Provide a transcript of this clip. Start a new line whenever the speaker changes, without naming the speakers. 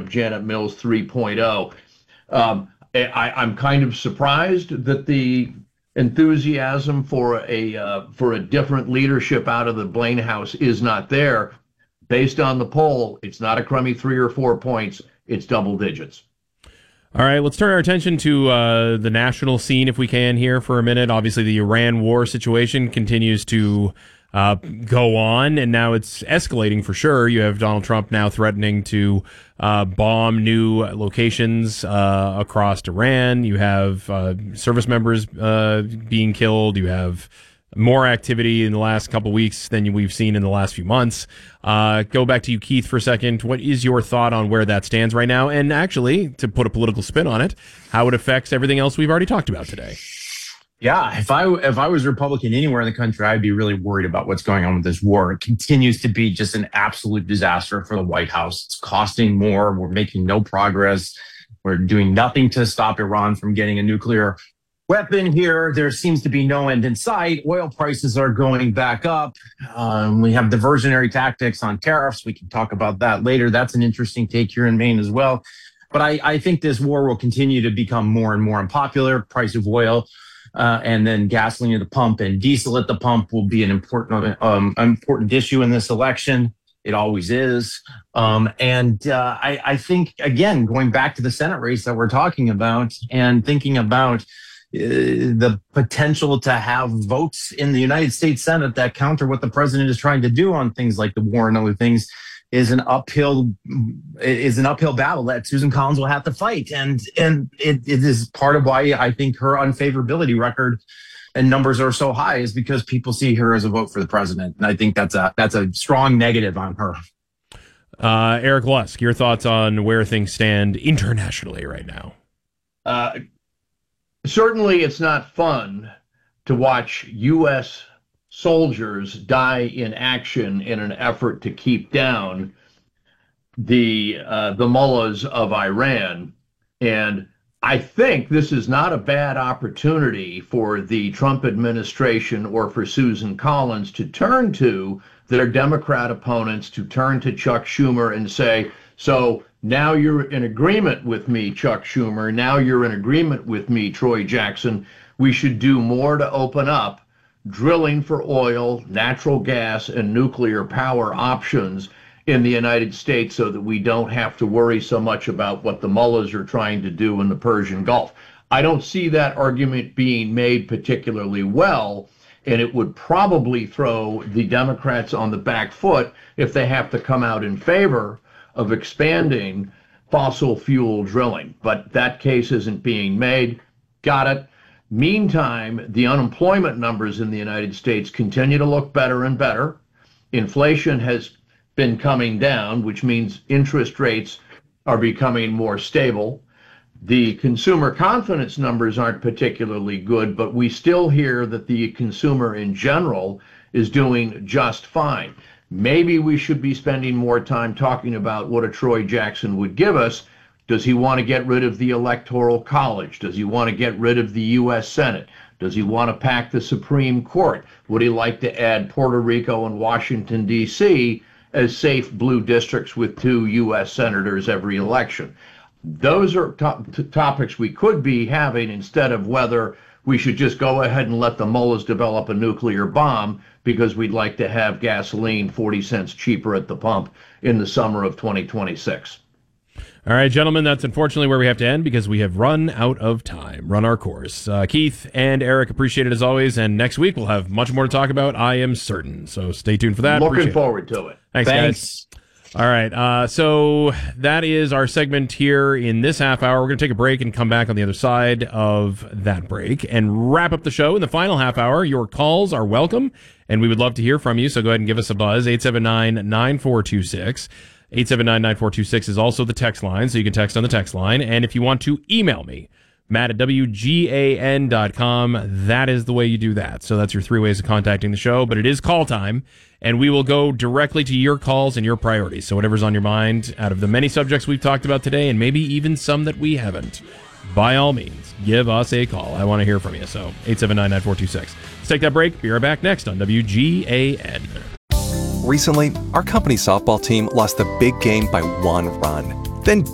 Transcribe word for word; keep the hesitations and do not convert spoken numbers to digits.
of Janet Mills three point oh. Um, I, I'm kind of surprised that the enthusiasm for a uh, for a different leadership out of the Blaine House is not there. Based on the poll, it's not a crummy three or four points. It's double digits.
All right, let's turn our attention to uh, the national scene, if we can, here for a minute. Obviously, the Iran war situation continues to uh, go on, and now it's escalating for sure. You have Donald Trump now threatening to uh, bomb new locations uh, across Iran. You have uh, service members uh, being killed. You have more activity in the last couple weeks than we've seen in the last few months. Uh, go back to you, Keith, for a second. What is your thought on where that stands right now? And actually, to put a political spin on it, how it affects everything else we've already talked about today.
Yeah, if I if I was Republican anywhere in the country, I'd be really worried about what's going on with this war. It continues to be just an absolute disaster for the White House. It's costing more. We're making no progress. We're doing nothing to stop Iran from getting a nuclear weapon here. There seems to be no end in sight. Oil prices are going back up. Um, we have diversionary tactics on tariffs. We can talk about that later. That's an interesting take here in Maine as well. But I, I think this war will continue to become more and more unpopular. Price of oil uh, and then gasoline at the pump and diesel at the pump will be an important, um, important issue in this election. It always is. Um, and uh, I, I think, again, going back to the Senate race that we're talking about and thinking about the potential to have votes in the United States Senate that counter what the president is trying to do on things like the war and other things is an uphill is an uphill battle that Susan Collins will have to fight. And and it, it is part of why I think her unfavorability record and numbers are so high is because people see her as a vote for the president. And I think that's a that's a strong negative on her.
Uh, Eric Lusk, your thoughts on where things stand internationally right now?
Uh, Certainly, it's not fun to watch U S soldiers die in action in an effort to keep down the uh, the mullahs of Iran. And I think this is not a bad opportunity for the Trump administration or for Susan Collins to turn to their Democrat opponents, to turn to Chuck Schumer and say, so now you're in agreement with me, Chuck Schumer. Now you're in agreement with me, Troy Jackson. We should do more to open up drilling for oil, natural gas, and nuclear power options in the United States so that we don't have to worry so much about what the mullahs are trying to do in the Persian Gulf. I don't see that argument being made particularly well, and it would probably throw the Democrats on the back foot if they have to come out in favor of expanding fossil fuel drilling. But that case isn't being made. Got it. Meantime, the unemployment numbers in the United States continue to look better and better. Inflation has been coming down, which means interest rates are becoming more stable. The consumer confidence numbers aren't particularly good, but we still hear that the consumer in general is doing just fine. Maybe we should be spending more time talking about what a Troy Jackson would give us. Does he want to get rid of the Electoral College? Does he want to get rid of the U S Senate? Does he want to pack the Supreme Court? Would he like to add Puerto Rico and Washington, D C as safe blue districts with two U S senators every election? Those are to- topics we could be having instead of whether we should just go ahead and let the mullahs develop a nuclear bomb because we'd like to have gasoline forty cents cheaper at the pump in the summer of twenty twenty-six.
All right, gentlemen, that's unfortunately where we have to end because we have run out of time, run our course. Uh, Keith and Eric, appreciate it as always, and next week we'll have much more to talk about, I am certain. So stay tuned for that.
Looking
appreciate
forward
it.
to it.
Thanks,
Thanks.
guys. All right, uh, so that is our segment here in this half hour. We're going to take a break and come back on the other side of that break and wrap up the show. In the final half hour, your calls are welcome, and we would love to hear from you, so go ahead and give us a buzz, eight seven nine, nine four two six. eight seven nine, nine four two six is also the text line, so you can text on the text line. And if you want to email me, Matt at W G A N dot com, that is the way you do that. So that's your three ways of contacting the show. But it is call time, and we will go directly to your calls and your priorities. So whatever's on your mind out of the many subjects we've talked about today, and maybe even some that we haven't, by all means, give us a call. I want to hear from you. So eight seven nine, nine four two six. Let's take that break. Be right back next on W G A N.
Recently, our company softball team lost the big game by one run. Then